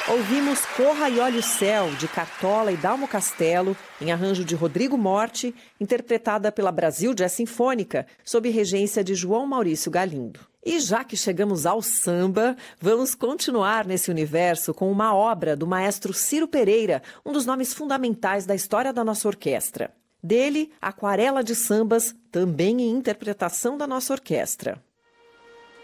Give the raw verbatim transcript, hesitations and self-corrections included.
Ouvimos Corra e Olhe o Céu, de Cartola e Dalmo Castelo, em arranjo de Rodrigo Morte, interpretada pela Brasil Jazz Sinfônica, sob regência de João Maurício Galindo. E já que chegamos ao samba, vamos continuar nesse universo com uma obra do maestro Ciro Pereira, um dos nomes fundamentais da história da nossa orquestra. Dele, Aquarela de Sambas, também em interpretação da nossa orquestra.